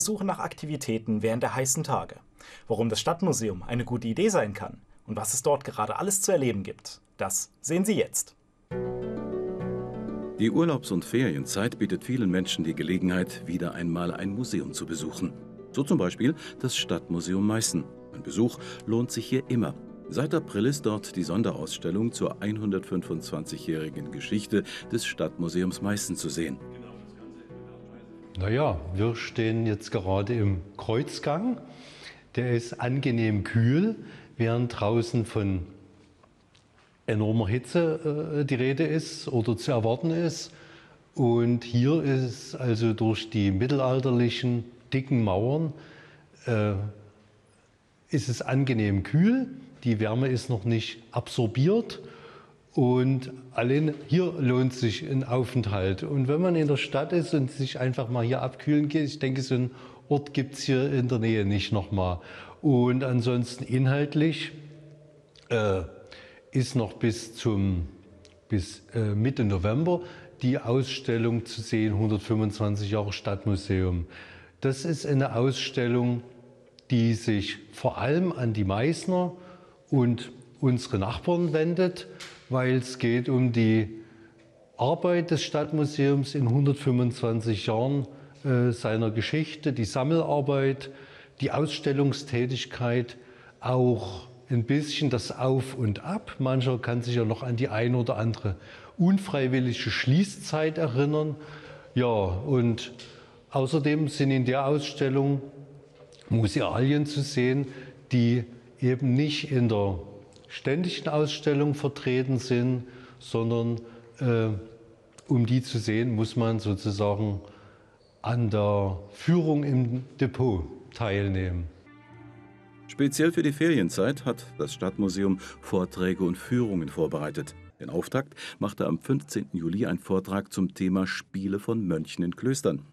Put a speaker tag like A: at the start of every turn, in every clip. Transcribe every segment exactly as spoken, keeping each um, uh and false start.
A: Suche nach Aktivitäten während der heißen Tage. Warum das Stadtmuseum eine gute Idee sein kann und was es dort gerade alles zu erleben gibt, das sehen Sie jetzt.
B: Die Urlaubs- und Ferienzeit bietet vielen Menschen die Gelegenheit, wieder einmal ein Museum zu besuchen. So zum Beispiel das Stadtmuseum Meißen. Ein Besuch lohnt sich hier immer. Seit April ist dort die Sonderausstellung zur hundertfünfundzwanzigjährigen Geschichte des Stadtmuseums Meißen zu sehen.
C: Naja, wir stehen jetzt gerade im Kreuzgang. Der ist angenehm kühl, während draußen von enormer Hitze äh, die Rede ist oder zu erwarten ist. Und hier ist also durch die mittelalterlichen dicken Mauern äh, ist es angenehm kühl. Die Wärme ist noch nicht absorbiert. Und allein hier lohnt sich ein Aufenthalt. Und wenn man in der Stadt ist und sich einfach mal hier abkühlen geht, ich denke, so einen Ort gibt es hier in der Nähe nicht nochmal. Und ansonsten inhaltlich äh, ist noch bis, zum, bis äh, Mitte November die Ausstellung zu sehen, hundertfünfundzwanzig Jahre Stadtmuseum. Das ist eine Ausstellung, die sich vor allem an die Meißner und unsere Nachbarn wendet, weil es geht um die Arbeit des Stadtmuseums in hundertfünfundzwanzig Jahren äh, seiner Geschichte, die Sammelarbeit, die Ausstellungstätigkeit, auch ein bisschen das Auf und Ab. Mancher kann sich ja noch an die ein oder andere unfreiwillige Schließzeit erinnern. Ja, und außerdem sind in der Ausstellung Musealien zu sehen, die eben nicht in der ständigen Ausstellung vertreten sind, sondern äh, um die zu sehen, muss man sozusagen an der Führung im Depot teilnehmen.
B: Speziell für die Ferienzeit hat das Stadtmuseum Vorträge und Führungen vorbereitet. Den Auftakt machte am fünfzehnten Juli ein Vortrag zum Thema Spiele von Mönchen in Klöstern.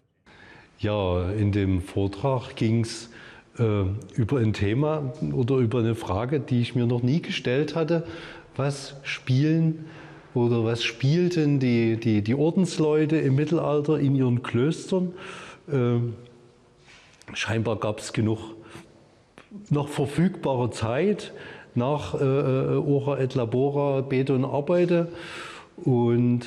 C: Ja, in dem Vortrag ging es äh, über ein Thema oder über eine Frage, die ich mir noch nie gestellt hatte. Was spielen oder was spielten die, die, die Ordensleute im Mittelalter in ihren Klöstern? Äh, scheinbar gab es genug noch verfügbare Zeit nach äh, Ora et Labora, Bete und Arbeite. Und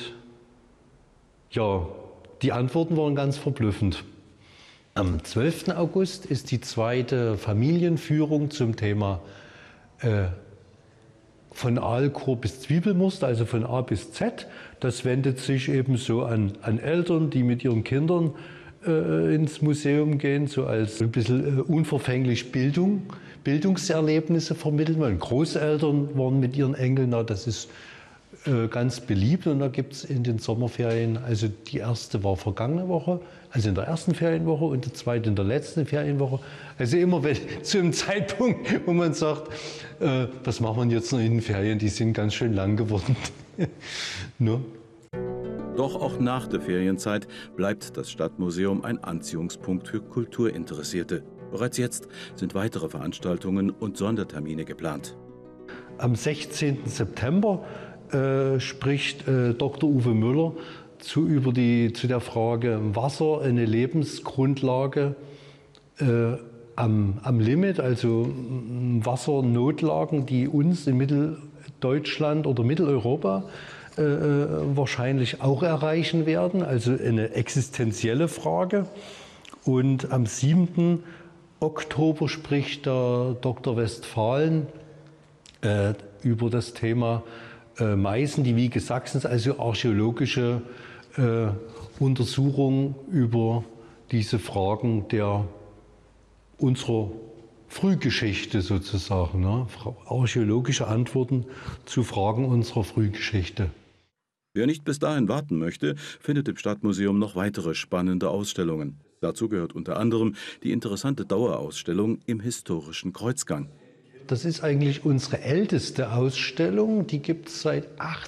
C: ja, die Antworten waren ganz verblüffend. Am zwölften August ist die zweite Familienführung zum Thema äh, von Aalchor bis Zwiebelmust, also von A bis Z. Das wendet sich eben so an, an Eltern, die mit ihren Kindern äh, ins Museum gehen, so als ein bisschen äh, unverfänglich Bildung, Bildungserlebnisse vermitteln wollen. Großeltern waren mit ihren Enkeln da, das ist äh, ganz beliebt. Und da gibt es in den Sommerferien, also die erste war vergangene Woche, also in der ersten Ferienwoche und die zweite in der letzten Ferienwoche. Also immer wenn, zu einem Zeitpunkt, wo man sagt, äh, was machen wir jetzt noch in den Ferien, die sind ganz schön lang geworden. Ne?
B: Doch auch nach der Ferienzeit bleibt das Stadtmuseum ein Anziehungspunkt für Kulturinteressierte. Bereits jetzt sind weitere Veranstaltungen und Sondertermine geplant.
C: Am sechzehnten September äh, spricht äh, Doktor Uwe Müller zu, über die, zu der Frage Wasser, eine Lebensgrundlage äh, am, am Limit, also Wassernotlagen, die uns in Mitteldeutschland oder Mitteleuropa äh, wahrscheinlich auch erreichen werden, also eine existenzielle Frage. Und am siebten Oktober spricht der Doktor Westphalen äh, über das Thema äh, Meißen, die Wiege Sachsens, also archäologische äh, Untersuchungen über diese Fragen der unserer Frühgeschichte sozusagen, ne? Archäologische Antworten zu Fragen unserer Frühgeschichte.
B: Wer nicht bis dahin warten möchte, findet im Stadtmuseum noch weitere spannende Ausstellungen. Dazu gehört unter anderem die interessante Dauerausstellung im historischen Kreuzgang.
C: Das ist eigentlich unsere älteste Ausstellung. Die gibt es seit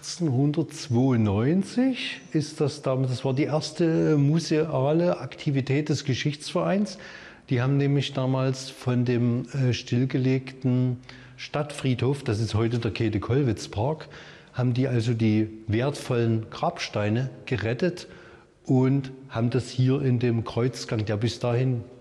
C: achtzehnhundertzweiundneunzig. Ist das, damals, das war die erste museale Aktivität des Geschichtsvereins. Die haben nämlich damals von dem äh, stillgelegten Stadtfriedhof, das ist heute der Käthe-Kollwitz-Park, haben die also die wertvollen Grabsteine gerettet und haben das hier in dem Kreuzgang, der bis dahin